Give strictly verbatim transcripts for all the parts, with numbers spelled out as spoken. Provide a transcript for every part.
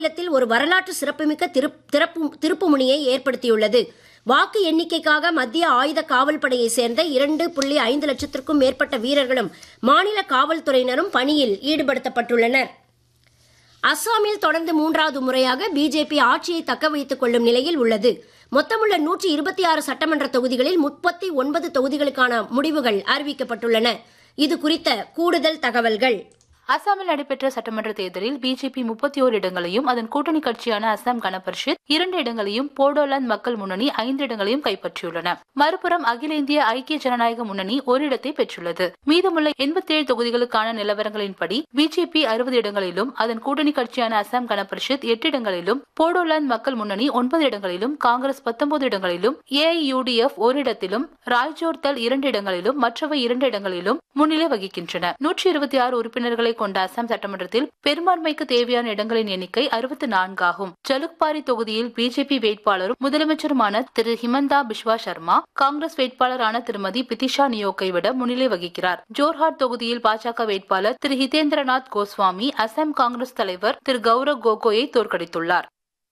மாநிலத்தில் ஒரு வரலாற்று சிறப்புமிக்க திருப்புமுனையை ஏற்படுத்தியுள்ளது. வாக்கு எண்ணிக்கைக்காக மத்திய ஆயுத காவல் படையை சேர்ந்த இரண்டு புள்ளி ஐந்து லட்சத்திற்கும் மேற்பட்ட வீரர்களும் மாநில காவல்துறையினரும் பணியில் ஈடுபடுத்தப்பட்டுள்ளனர். அஸ்ஸாமில் தொடர்ந்து மூன்றாவது முறையாக பிஜேபி ஆட்சியை தக்க வைத்துக் கொள்ளும் நிலையில் உள்ளது. மொத்தமுள்ள நூற்றி இருபத்தி ஆறு சட்டமன்ற தொகுதிகளில் முப்பத்தி ஒன்பது தொகுதிகளுக்கான முடிவுகள் அறிவிக்கப்பட்டுள்ளன. இது குறித்த கூடுதல் தகவல்கள். அசாமில் நடைபெற்ற சட்டமன்ற தேர்தலில் பிஜேபி முப்பத்தி ஓரு இடங்களையும் அதன் கூட்டணி கட்சியான அசாம் கணபரிஷத் இரண்டு இடங்களையும் போடோலாந்து மக்கள் முன்னணி ஐந்து இடங்களையும் கைப்பற்றியுள்ளன. மறுபுறம் அகில இந்திய ஐக்கிய ஜனநாயக முன்னணி ஒரு இடத்தை பெற்றுள்ளது. மீதமுள்ள எண்பத்தி ஏழு தொகுதிகளுக்கான நிலவரங்களின்படி பிஜேபி அறுபது இடங்களிலும் அதன் கூட்டணி கட்சியான அசாம் கணபரிஷத் எட்டு இடங்களிலும் போடோலாந்து மக்கள் முன்னணி ஒன்பது இடங்களிலும் காங்கிரஸ் பத்தொன்பது இடங்களிலும் ஏஐயுடிஎஃப் ஒரு இடத்திலும் ராய்ஜோர் தள் இரண்டு இடங்களிலும் மற்றவை இரண்டு இடங்களிலும் முன்னிலை வகிக்கின்றன. நூற்றி இருபத்தி ஆறு உறுப்பினர்களை கொண்ட அசாம் சட்டமன்றத்தில் பெரும்பான்மைக்கு தேவையான இடங்களின் எண்ணிக்கை அறுபத்தி நான்கு ஆகும். ஜலுக்பாரி தொகுதியில் பிஜேபி வேட்பாளரும் முதலமைச்சருமான திரு ஹிமந்தா பிஸ்வா சர்மா காங்கிரஸ் வேட்பாளரான திருமதி பிதிஷா நியோக்கை விட முன்னிலை வகிக்கிறார். ஜோர்ஹாட் தொகுதியில் பாஜக வேட்பாளர் திரு ஹிதேந்திரநாத் கோஸ்வாமி அசாம் காங்கிரஸ் தலைவர் திரு கௌரவ் கோகோயை தோற்கடித்துள்ளார்.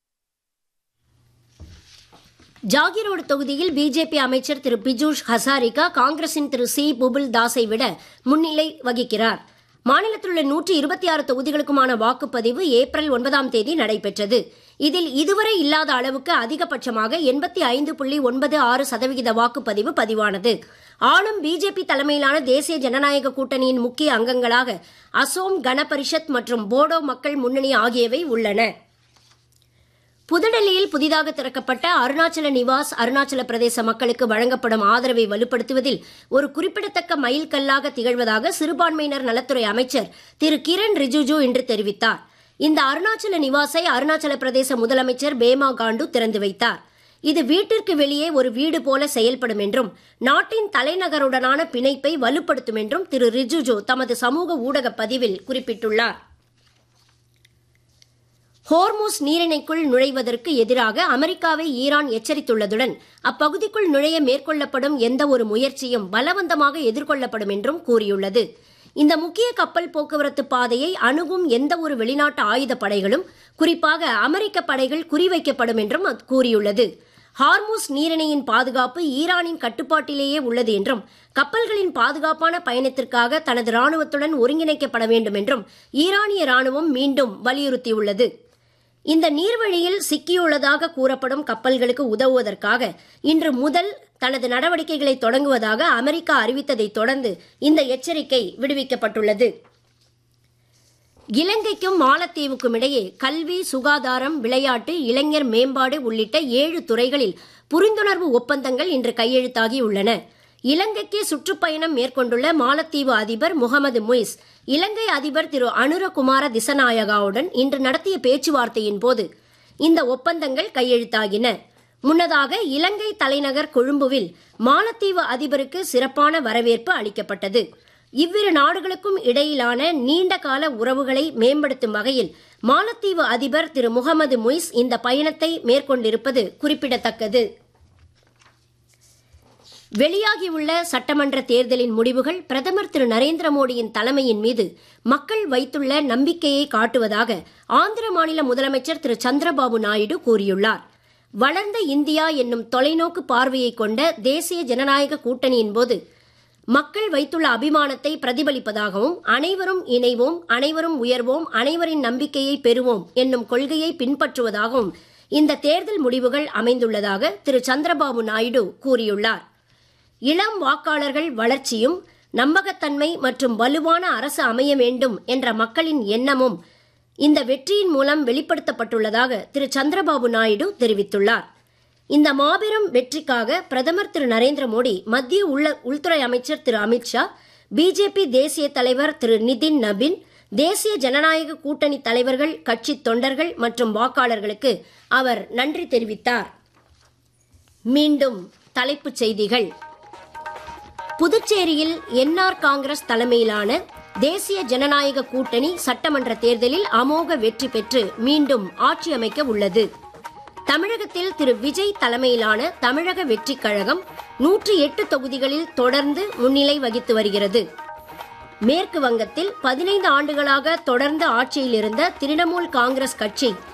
ஜாகிரோடு தொகுதியில் பிஜேபி அமைச்சர் திரு பிஜூஷ் ஹசாரிகா காங்கிரசின் திரு சி புபுல் தாஸை விட முன்னிலை வகிக்கிறார். மாநிலத்தில் உள்ள நூற்றி இருபத்தி ஆறு தொகுதிகளுக்குமான வாக்குப்பதிவு ஏப்ரல் ஒன்பதாம் தேதி நடைபெற்றது. இதில் இதுவரை இல்லாத அளவுக்கு அதிகபட்சமாக எண்பத்தி ஐந்து புள்ளி ஒன்பது ஆறு சதவிகித வாக்குப்பதிவு பதிவானது. ஆளும் பிஜேபி தலைமையிலான தேசிய ஜனநாயக கூட்டணியின் முக்கிய அங்கங்களாக அசோம் கணபரிஷத் மற்றும் போடோ மக்கள் முன்னணி ஆகியவை உள்ளன. புதுடெல்லியில் புதிதாக திறக்கப்பட்ட அருணாச்சல நிவாஸ் அருணாச்சல பிரதேச மக்களுக்கு வழங்கப்படும் ஆதரவை வலுப்படுத்துவதில் ஒரு குறிப்பிடத்தக்க மைல்கல்லாக திகழ்வதாக சிறுபான்மையினர் நலத்துறை அமைச்சர் திரு கிரண் ரிஜிஜு இன்று தெரிவித்தார். இந்த அருணாச்சல நிவாஸை அருணாச்சல பிரதேச முதலமைச்சர் பேமா காண்டு திறந்து வைத்தார். இது வீட்டிற்கு வெளியே ஒரு வீடு போல செயல்படும் என்றும் நாட்டின் தலைநகருடனான பிணைப்பை வலுப்படுத்தும் என்றும் திரு ரிஜிஜு தமது சமூக ஊடக பதிவில் குறிப்பிட்டுள்ளார். ஹோர்முஸ் நீரிணைக்குள் நுழைவதற்கு எதிராக அமெரிக்காவை ஈரான் எச்சரித்துள்ளதுடன் அப்பகுதிக்குள் நுழைய மேற்கொள்ளப்படும் எந்த ஒரு முயற்சியும் பலவந்தமாக எதிர்கொள்ளப்படும் என்றும் கூறியுள்ளது. இந்த முக்கிய கப்பல் போக்குவரத்து பாதையை அணுகும் எந்த ஒரு வெளிநாட்டு ஆயுத படைகளும் குறிப்பாக அமெரிக்க படைகள் குறிவைக்கப்படும் என்றும் அது கூறியுள்ளது. ஹார்முஸ் நீரிணையின் பாதுகாப்பு ஈரானின் கட்டுப்பாட்டிலேயே உள்ளது என்றும் கப்பல்களின் பாதுகாப்பான பயணத்திற்காக தனது ராணுவத்துடன் ஒருங்கிணைக்கப்பட வேண்டும் என்றும் ஈரானிய ராணுவம் மீண்டும் வலியுறுத்தியுள்ளது. இந்த நீர்வழியில் சிக்கியுள்ளதாக கூறப்படும் கப்பல்களுக்கு உதவுவதற்காக இன்று முதல் தனது நடவடிக்கைகளை தொடங்குவதாக அமெரிக்கா அறிவித்ததை தொடர்ந்து இந்த எச்சரிக்கை விடுவிக்கப்பட்டுள்ளது. இலங்கைக்கும் மாலத்தீவுக்கும் இடையே கல்வி, சுகாதாரம், விளையாட்டு, இளைஞர் மேம்பாடு உள்ளிட்ட ஏழு துறைகளில் புரிந்துணர்வு ஒப்பந்தங்கள் இன்று கையெழுத்தாகியுள்ளன. இலங்கைக்கு சுற்றுப்பயணம் மேற்கொண்டுள்ள மாலத்தீவு அதிபர் முகமது முயிஸ் இலங்கை அதிபர் திரு அனுரகுமார திசநாயகாவுடன் இன்று நடத்திய பேச்சுவார்த்தையின் போது இந்த ஒப்பந்தங்கள் கையெழுத்தாகின. முன்னதாக இலங்கை தலைநகர் கொழும்புவில் மாலத்தீவு அதிபருக்கு சிறப்பான வரவேற்பு அளிக்கப்பட்டது. இவ்விரு நாடுகளுக்கும் இடையிலான நீண்டகால உறவுகளை மேம்படுத்தும் வகையில் மாலத்தீவு அதிபர் திரு முகமது முயிஸ் இந்த பயணத்தை மேற்கொண்டிருப்பது குறிப்பிடத்தக்கது. வெளியாகியுள்ள சட்டமன்ற தேர்தலின் முடிவுகள் பிரதமர் திரு நரேந்திர மோடியின் தலைமையின் மீது மக்கள் வைத்துள்ள நம்பிக்கையை காட்டுவதாக ஆந்திர மாநில முதலமைச்சர் திரு சந்திரபாபு நாயுடு கூறியுள்ளார். வளர்ந்த இந்தியா என்னும் தொலைநோக்கு பார்வையை கொண்ட தேசிய ஜனநாயக கூட்டணியின் போது மக்கள் வைத்துள்ள அபிமானத்தை பிரதிபலிப்பதாகவும் அனைவரும் இணைவோம், அனைவரும் உயர்வோம், அனைவரின் நம்பிக்கையை பெறுவோம் என்னும் கொள்கையை பின்பற்றுவதாகவும் இந்த தேர்தல் முடிவுகள் அமைந்துள்ளதாக திரு சந்திரபாபு நாயுடு கூறியுள்ளார். இளம் வாக்காளர்கள் வளர்ச்சியும் நம்பகத்தன்மை மற்றும் வலுவான அரசு அமைய வேண்டும் என்ற மக்களின் எண்ணமும் இந்த வெற்றியின் மூலம் வெளிப்படுத்தப்பட்டுள்ளதாக திரு சந்திரபாபு நாயுடு தெரிவித்துள்ளார். இந்த மாபெரும் வெற்றிக்காக பிரதமர் திரு நரேந்திர மோடி, மத்திய உள்துறை அமைச்சர் திரு அமித்ஷா, பிஜேபி தேசிய தலைவர் திரு நிதின் நபின், தேசிய ஜனநாயக கூட்டணி தலைவர்கள், கட்சி தொண்டர்கள் மற்றும் வாக்காளர்களுக்கு அவர் நன்றி தெரிவித்தார். மீண்டும் தலைப்புச் செய்திகள். புதுச்சேரியில் என்ஆர் காங்கிரஸ் தலைமையிலான தேசிய ஜனநாயக கூட்டணி சட்டமன்ற தேர்தலில் அமோக வெற்றி பெற்று மீண்டும் ஆட்சி அமைக்க உள்ளது. தமிழகத்தில் திரு விஜய் தலைமையிலான தமிழக வெற்றிக் கழகம் நூற்றி எட்டு தொகுதிகளில் தொடர்ந்து முன்னிலை வகித்து வருகிறது. மேற்கு வங்கத்தில் பதினைந்து ஆண்டுகளாக தொடர்ந்து ஆட்சியில் இருந்த திரிணாமுல் காங்கிரஸ் கட்சி